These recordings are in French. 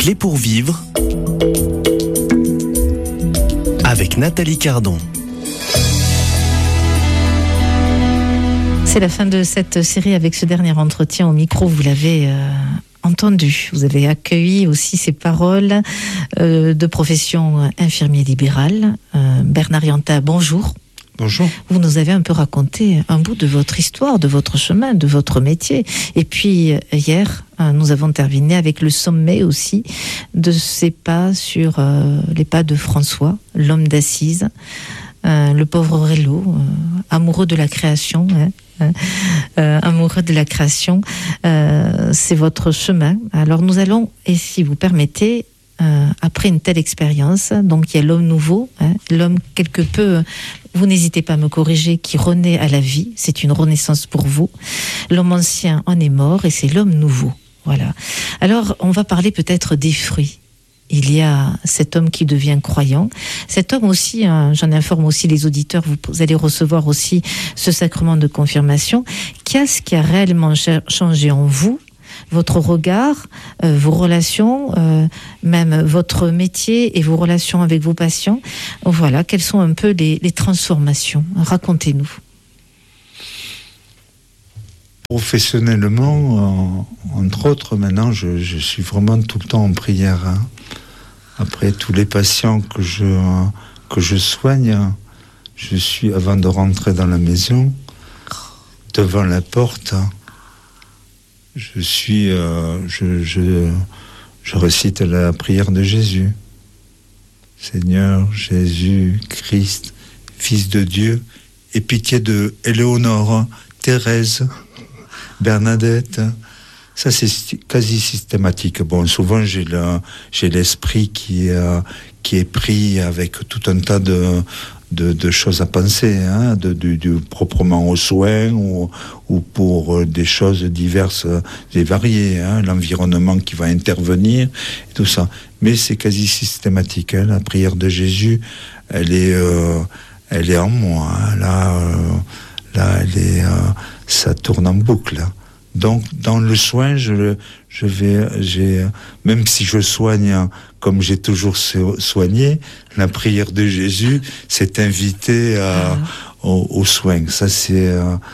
clés pour vivre avec Nathalie Cardon. C'est la fin de cette série avec ce dernier entretien au micro. Vous l'avez entendu. Vous avez accueilli aussi ces paroles de profession infirmier libéral. Bernard Yanta, bonjour. Bonjour. Vous nous avez un peu raconté un bout de votre histoire, de votre chemin, de votre métier. Et puis hier, nous avons terminé avec le sommet aussi de ces pas sur les pas de François, l'homme d'Assise, le pauvre Rélo, amoureux de la création. Amoureux de la création, c'est votre chemin. Alors nous allons, et si vous permettez, après une telle expérience, donc il y a l'homme nouveau, l'homme quelque peu, vous n'hésitez pas à me corriger, qui renaît à la vie, c'est une renaissance pour vous. L'homme ancien en est mort et c'est l'homme nouveau. Voilà. Alors on va parler peut-être des fruits. Il y a cet homme qui devient croyant. Cet homme aussi, j'en informe aussi les auditeurs, vous allez recevoir aussi ce sacrement de confirmation. Qu'est-ce qui a réellement changé en vous, votre regard, vos relations, même votre métier et vos relations avec vos patients? Voilà, quelles sont un peu les transformations? Racontez-nous. Professionnellement, entre autres, maintenant, je suis vraiment tout le temps en prière. Après tous les patients que je soigne, je suis, avant de rentrer dans la maison, devant la porte, je récite la prière de Jésus. Seigneur Jésus Christ, Fils de Dieu, aie pitié de Éléonore, Thérèse, Bernadette. Ça, c'est quasi systématique. Bon, souvent, j'ai l'esprit qui est pris avec tout un tas de choses à penser, du proprement aux soins ou pour des choses diverses et variées, l'environnement qui va intervenir, et tout ça. Mais c'est quasi systématique. La prière de Jésus, elle est en moi. Là, ça tourne en boucle. Donc, dans le soin, même si je soigne comme j'ai toujours soigné, la prière de Jésus s'est invitée aux soins. Ça, c'est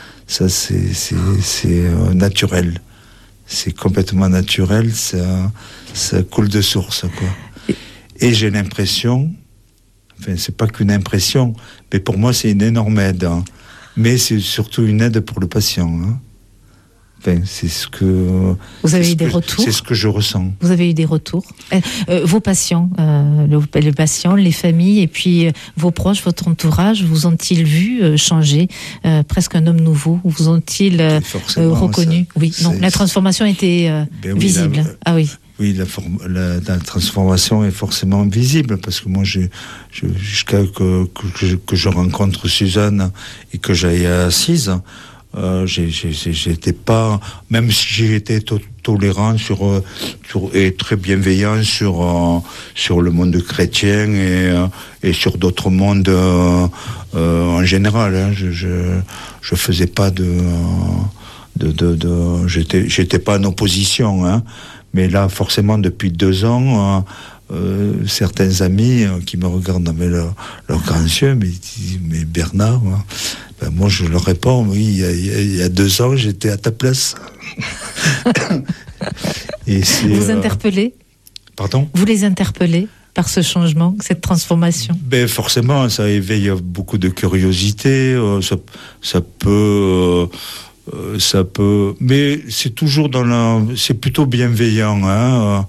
naturel. C'est complètement naturel. Ça coule de source, quoi. Et j'ai l'impression, enfin, c'est pas qu'une impression, mais pour moi, c'est une énorme aide. Mais c'est surtout une aide pour le patient. Enfin, c'est ce que vous avez eu des retours. C'est ce que je ressens. Vous avez eu des retours. Vos patients, les patients, les familles, et puis vos proches, votre entourage, vous ont-ils vu changer, presque un homme nouveau? Vous ont-ils reconnu? Oui, non, la transformation était visible. Oui, la transformation est forcément visible, parce que moi, jusqu'à que je rencontre Suzanne et que j'aille assise, j'étais pas, même si j'étais tolérant et très bienveillant sur le monde chrétien et sur d'autres mondes en général. Je faisais pas j'étais pas en opposition. Mais là, forcément, depuis 2 ans, certains amis qui me regardent avec leurs grands yeux, mais Bernard, moi je leur réponds, oui, il y a 2 ans, j'étais à ta place. Et vous interpellez? Pardon? Vous les interpellez par ce changement, cette transformation? Forcément, ça éveille beaucoup de curiosité, ça peut, mais c'est toujours c'est plutôt bienveillant,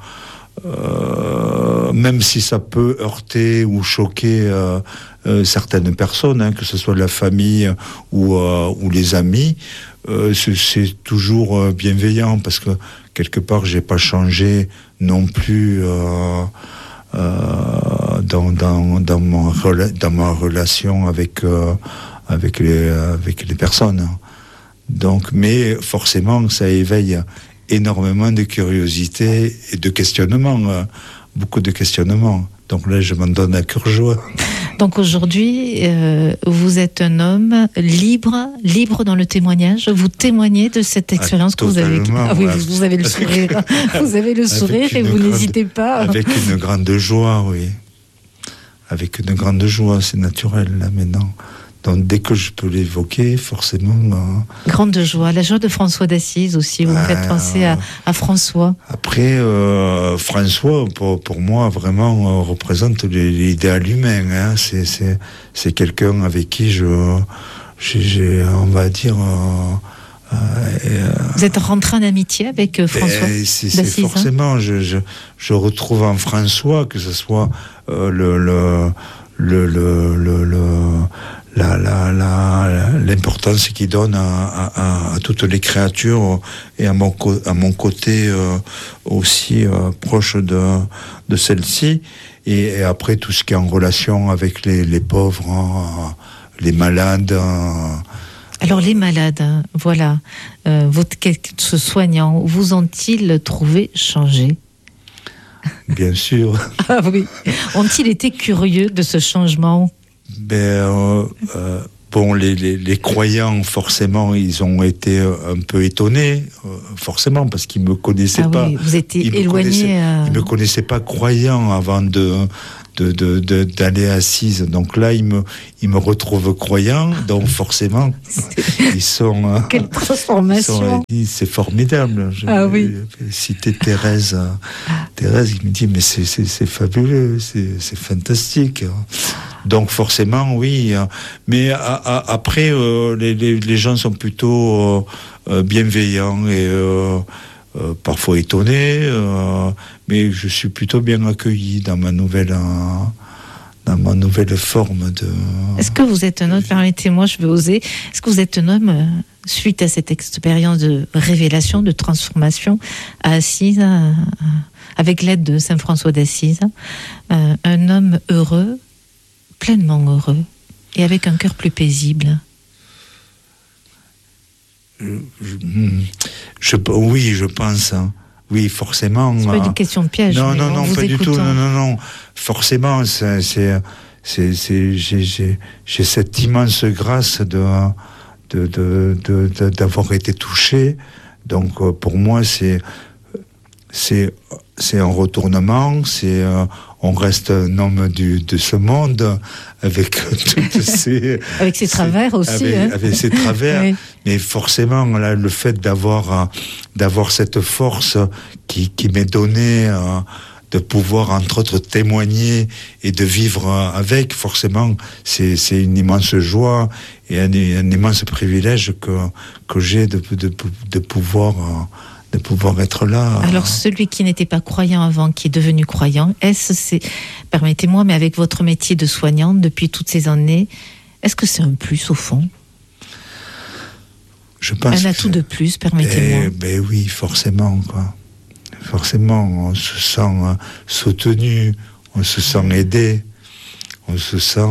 même si ça peut heurter ou choquer certaines personnes, que ce soit la famille ou les amis, c'est toujours bienveillant, parce que quelque part j'ai pas changé non plus dans ma relation avec les personnes. Donc, mais forcément, ça éveille énormément de curiosité et de questionnement, beaucoup de questionnements. Donc là, je m'en donne à cœur joie. Donc aujourd'hui, vous êtes un homme libre dans le témoignage. Vous témoignez de cette expérience que vous avez vécue. Ah oui, vous avez le sourire. Vous avez le sourire et vous n'hésitez pas. Avec une grande joie, oui. Avec une grande joie, c'est naturel là maintenant. Donc dès que je peux l'évoquer, forcément... Grande joie, la joie de François d'Assise aussi, vous me faites penser à François. Après, François, pour moi, vraiment représente l'idéal humain. Hein. C'est quelqu'un avec qui j'ai on va dire... vous êtes rentré en amitié avec François d'Assise, forcément, je retrouve en François, que ce soit l'importance qu'il donne à toutes les créatures et à mon côté aussi proche de celle-ci et après tout ce qui est en relation avec les pauvres, les malades. Alors les malades, voilà, ce soignant, vous ont-ils trouvé changé ? Bien sûr. Ah oui. Ont-ils été curieux de ce changement ? Bon, les croyants, forcément, ils ont été un peu étonnés, forcément, parce qu'ils me connaissaient pas. Oui, vous étiez éloigné. Ils me connaissaient pas croyant avant d'aller à Assise. Donc là, ils me retrouvent croyant. Donc forcément, ils sont. Quelle transformation! C'est formidable. Oui. Cité Thérèse. Thérèse, il me dit mais c'est fabuleux, c'est fantastique. Donc forcément, oui. Mais après, les gens sont plutôt bienveillants et parfois étonnés. Mais je suis plutôt bien accueilli dans ma nouvelle forme de... Est-ce que vous êtes un homme, permettez-moi, je vais oser, est-ce que vous êtes un homme, suite à cette expérience de révélation, de transformation à Assise, avec l'aide de Saint François d'Assise, un homme heureux, pleinement heureux, et avec un cœur plus paisible? Oui, je pense. Hein. Oui, forcément. C'est pas une question de piège. Non, pas du tout. Non. Forcément, j'ai cette immense grâce d'avoir été touché. Donc, pour moi, c'est un retournement. On reste un homme de ce monde avec toutes ses... avec ses travers aussi. Avec ses travers. Oui. Mais forcément, là, le fait d'avoir cette force qui m'est donnée, de pouvoir, entre autres, témoigner et de vivre avec, forcément, c'est une immense joie et un immense privilège que j'ai de pouvoir être là. Alors, celui qui n'était pas croyant avant, qui est devenu croyant, permettez-moi, mais avec votre métier de soignante depuis toutes ces années, est-ce que c'est un plus au fond ? Je pense un atout de plus, permettez-moi. Oui, forcément, quoi. Forcément, on se sent soutenu, on se sent aidé, on se sent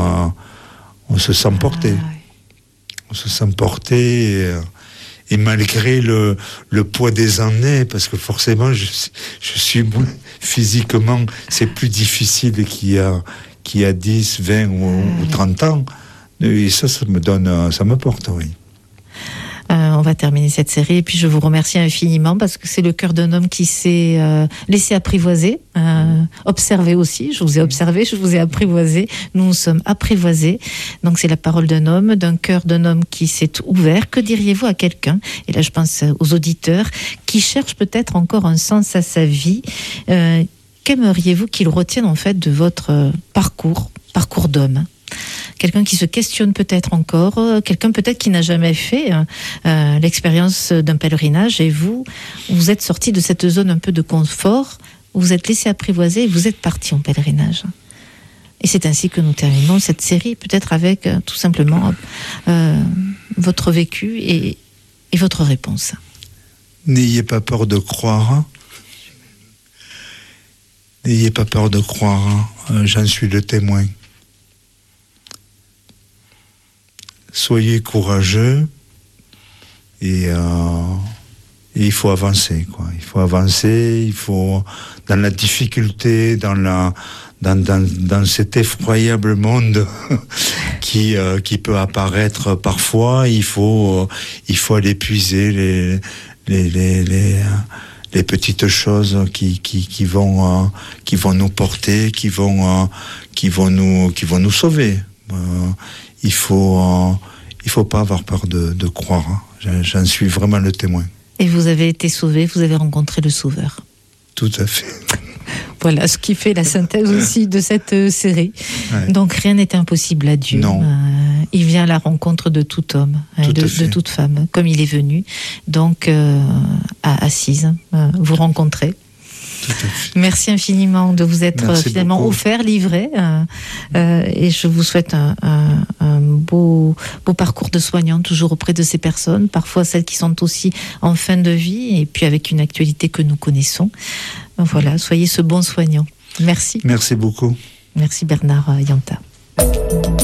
porté. Oui. On se sent porté et malgré le poids des années, parce que forcément, je suis physiquement, c'est plus difficile qu'il y a 10, 20 ou 30 ans. Et ça me porte, oui. On va terminer cette série et puis je vous remercie infiniment parce que c'est le cœur d'un homme qui s'est laissé apprivoiser, observer aussi. Je vous ai observé, je vous ai apprivoisé. Nous sommes apprivoisés. Donc c'est la parole d'un homme, d'un cœur d'un homme qui s'est ouvert. Que diriez-vous à quelqu'un, et là je pense aux auditeurs, qui cherchent peut-être encore un sens à sa vie? Qu'aimeriez-vous qu'il retienne en fait de votre parcours d'homme? Quelqu'un qui se questionne peut-être encore, quelqu'un peut-être qui n'a jamais fait l'expérience d'un pèlerinage, et vous êtes sorti de cette zone un peu de confort, vous êtes laissé apprivoiser et vous êtes parti en pèlerinage. Et c'est ainsi que nous terminons cette série, peut-être avec tout simplement votre vécu et votre réponse. N'ayez pas peur de croire. N'ayez pas peur de croire. J'en suis le témoin. Soyez courageux et il faut avancer, quoi. Il faut avancer, il faut, dans la difficulté, dans dans cet effroyable monde qui peut apparaître parfois, il faut aller puiser les petites choses qui vont nous porter, qui vont nous sauver. Il faut pas avoir peur de croire. J'en suis vraiment le témoin. Et vous avez été sauvé, vous avez rencontré le Sauveur. Tout à fait. Voilà ce qui fait la synthèse aussi de cette série. Ouais. Donc rien n'est impossible à Dieu. Non. Il vient à la rencontre de tout homme, de toute femme, comme il est venu. Donc à Assise, vous rencontrez. Merci infiniment de vous être finalement offert, livré, et je vous souhaite un beau parcours de soignant toujours auprès de ces personnes, parfois celles qui sont aussi en fin de vie, et puis avec une actualité que nous connaissons. Voilà, soyez ce bon soignant. Merci. Merci beaucoup. Merci Bernard Yanta.